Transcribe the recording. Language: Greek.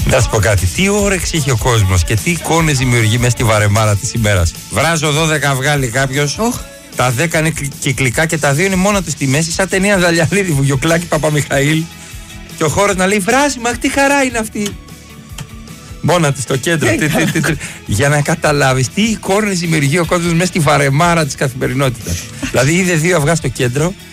Να σου πω κάτι. Τι όρεξη έχει ο κόσμος και τι εικόνες δημιουργεί μέσα στη βαρεμάρα της ημέρας. Βράζω 12 αυγά, λέει κάποιος. Τα 10 είναι κυκλικά και τα 2 είναι μόνο του στη μέση. Σαν ταινία Δαλιαλίδη, Βουγιοκλάκη, Παπαμιχαήλ. Και ο χώρος να λέει βράζει, μα τι χαρά είναι αυτή. Μόνα της στο κέντρο. Για να καταλάβεις τι εικόνες δημιουργεί ο κόσμος μέσα στη βαρεμάρα της καθημερινότητας. Δηλαδή είδε 2 αυγά στο κέντρο.